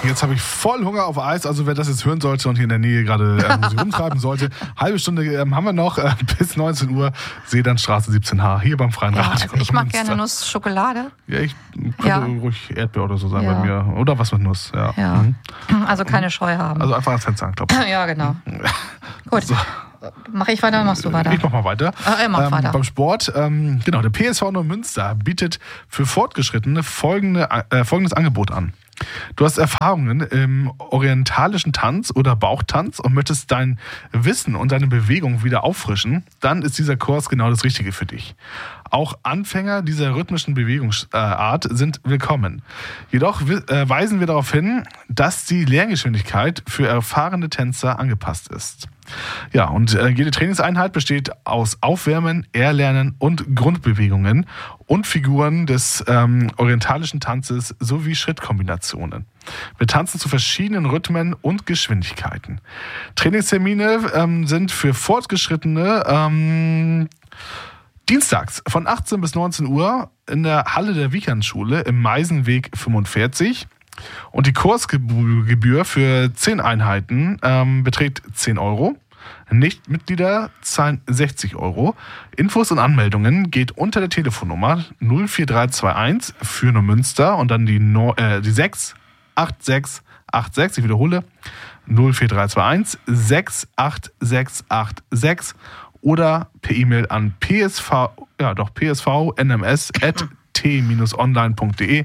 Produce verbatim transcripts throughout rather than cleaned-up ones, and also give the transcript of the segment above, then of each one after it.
jetzt habe ich voll Hunger auf Eis. Also wer das jetzt hören sollte und hier in der Nähe gerade äh, sich rumtreiben sollte, halbe Stunde ähm, haben wir noch äh, bis neunzehn Uhr. Seelandstraße siebzehn H hier beim Freien Ja, Radio. also ich mag gerne Nussschokolade. Ja, ich könnte Ja. ruhig Erdbeer oder so sein Ja. bei mir. Oder was mit Nuss. Ja. Ja. Mhm. Also keine Scheu haben. Also einfach ans Fenster anklopfen. Ja, genau. Gut. So. Mach ich weiter, machst du weiter? Ich mach mal weiter. Ah, er macht ähm, weiter. Beim Sport, ähm, genau, der P S V Neumünster bietet für Fortgeschrittene folgende, äh, folgendes Angebot an. Du hast Erfahrungen im orientalischen Tanz oder Bauchtanz und möchtest dein Wissen und deine Bewegung wieder auffrischen, dann ist dieser Kurs genau das Richtige für dich. Auch Anfänger dieser rhythmischen Bewegungsart sind willkommen. Jedoch weisen wir darauf hin, dass die Lerngeschwindigkeit für erfahrene Tänzer angepasst ist. Ja, und jede Trainingseinheit besteht aus Aufwärmen, Erlernen und Grundbewegungen und Figuren des ähm, orientalischen Tanzes sowie Schrittkombinationen. Wir tanzen zu verschiedenen Rhythmen und Geschwindigkeiten. Trainingstermine ähm, sind für Fortgeschrittene ähm, dienstags von achtzehn bis neunzehn Uhr in der Halle der Wiechernschule im Meisenweg fünfundvierzig. Und die Kursgebühr für zehn Einheiten ähm, beträgt zehn Euro. Nichtmitglieder zahlen sechzig Euro. Infos und Anmeldungen geht unter der Telefonnummer null vier drei zwei eins für Neumünster und dann die, no, äh, die sechs acht sechs acht sechs. Ich wiederhole null vier drei zwei eins sechs acht sechs acht sechs oder per E-Mail an psv, ja doch psvnms at t online punkt de.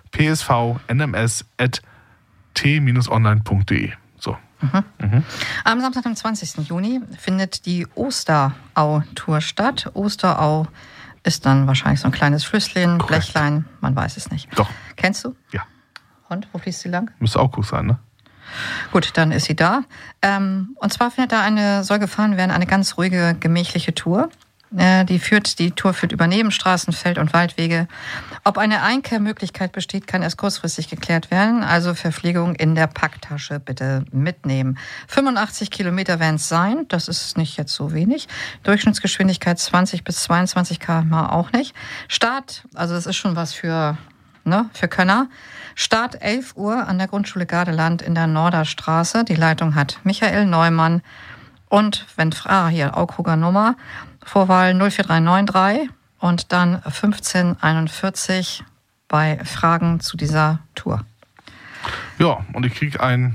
psvnms at t online punkt de. So. Mhm. Mhm. Am Samstag, dem zwanzigsten Juni, findet die Osterau-Tour statt. Osterau ist dann wahrscheinlich so ein kleines Flüsschen, Korrekt. Blechlein, man weiß es nicht. Doch. Kennst du? Ja. Und, wo fließt sie lang? Müsste auch gut sein, ne? Gut, dann ist sie da. Ähm, und zwar findet da eine, soll gefahren werden, eine ganz ruhige, gemächliche Tour. Äh, die führt, die Tour führt über Nebenstraßen, Feld- und Waldwege. Ob eine Einkehrmöglichkeit besteht, kann erst kurzfristig geklärt werden. Also Verpflegung in der Packtasche bitte mitnehmen. fünfundachtzig Kilometer werden es sein. Das ist nicht jetzt so wenig. Durchschnittsgeschwindigkeit zwanzig bis zweiundzwanzig Kilometer pro Stunde auch nicht. Start, also das ist schon was für, ne, für Könner. Start elf Uhr an der Grundschule Gardeland in der Norderstraße. Die Leitung hat Michael Neumann. Und wenn, ah, hier, Aukruger Nummer, Vorwahl null vier drei neun drei und dann fünfzehn einundvierzig bei Fragen zu dieser Tour. Ja, und ich kriege ein...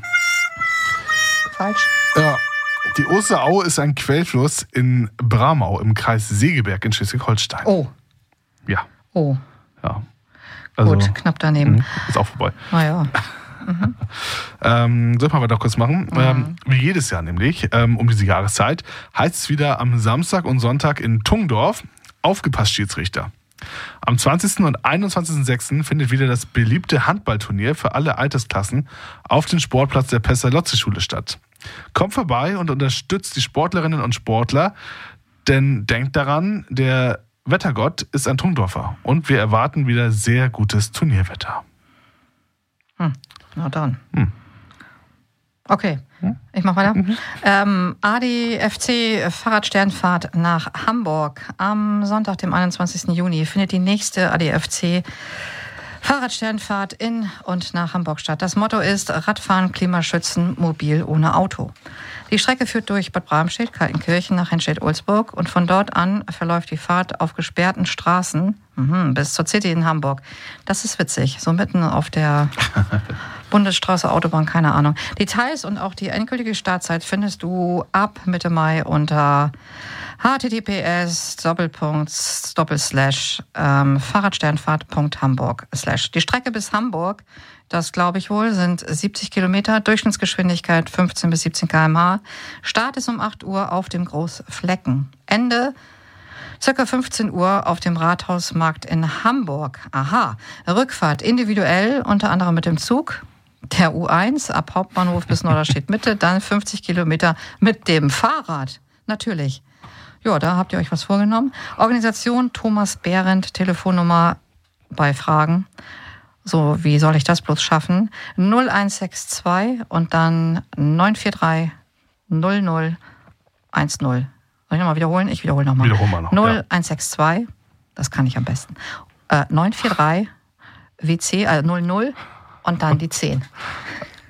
Falsch? Ja, die Osterau ist ein Quellfluss in Bramau im Kreis Segeberg in Schleswig-Holstein. Oh. Ja. Oh. Ja. Also, gut, knapp daneben. mh, ist auch vorbei. Naja. Mhm. Ähm, soll ich mal weiter kurz machen? Mhm. Ähm, wie jedes Jahr nämlich, ähm, um diese Jahreszeit, heißt es wieder am Samstag und Sonntag in Tungdorf, aufgepasst Schiedsrichter. Am zwanzigsten und einundzwanzigsten sechsten findet wieder das beliebte Handballturnier für alle Altersklassen auf dem Sportplatz der Pestalozzi-Schule statt. Kommt vorbei und unterstützt die Sportlerinnen und Sportler, denn denkt daran, der Wettergott ist ein Tungdorfer und wir erwarten wieder sehr gutes Turnierwetter. Hm. Na dann. Hm. Okay, ich mach weiter. Mhm. Ähm, A D F C Fahrradsternfahrt nach Hamburg. Am Sonntag, dem einundzwanzigsten Juni, findet die nächste A D F C Fahrradsternfahrt in und nach Hamburg statt. Das Motto ist Radfahren, Klimaschützen, mobil ohne Auto. Die Strecke führt durch Bad Bramstedt, Kaltenkirchen nach Henstedt-Ulzburg und von dort an verläuft die Fahrt auf gesperrten Straßen mhm, bis zur City in Hamburg. Das ist witzig, so mitten auf der Bundesstraße, Autobahn, keine Ahnung. Details und auch die endgültige Startzeit findest du ab Mitte Mai unter https doppelpunkt doppelslash ähm, fahrradsternfahrt punkt hamburg slash. Die Strecke bis Hamburg, das glaube ich wohl, sind siebzig Kilometer, Durchschnittsgeschwindigkeit fünfzehn bis siebzehn Kilometer pro Stunde. Start ist um acht Uhr auf dem Großflecken. Ende circa fünfzehn Uhr auf dem Rathausmarkt in Hamburg. Aha, Rückfahrt individuell, unter anderem mit dem Zug der U eins ab Hauptbahnhof bis Norderstedt Mitte, dann fünfzig Kilometer mit dem Fahrrad. Natürlich. Ja, da habt ihr euch was vorgenommen. Organisation Thomas Behrendt, Telefonnummer bei Fragen. So, wie soll ich das bloß schaffen? null eins sechs zwei und dann neun vier drei null null eins null. Soll ich nochmal wiederholen? Ich wiederhole nochmal. Wiederholen wir noch. null eins sechs zwei, das kann ich am besten. Äh, neun vier drei W C, also null null und dann die zehn.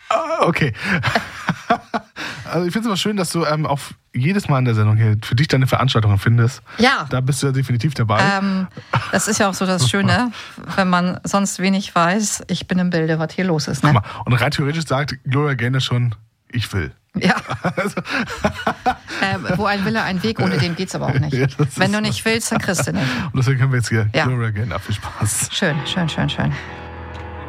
Ah, okay. Also ich finde es immer schön, dass du ähm, auch jedes Mal in der Sendung hier für dich deine Veranstaltungen findest. Ja. Da bist du ja definitiv dabei. Ähm, das ist ja auch so das Schöne, wenn man sonst wenig weiß. Ich bin im Bilde, was hier los ist. Ne? Guck mal, und rein theoretisch sagt Gloria Gaynor schon, ich will. Ja. Also. ähm, wo ein Wille, ein Weg, ohne dem geht's aber auch nicht. Ja, wenn du nicht willst, dann kriegst du nicht. Und deswegen können wir jetzt hier Ja. Gloria Gaynor. Viel Spaß. Schön, schön, schön, schön.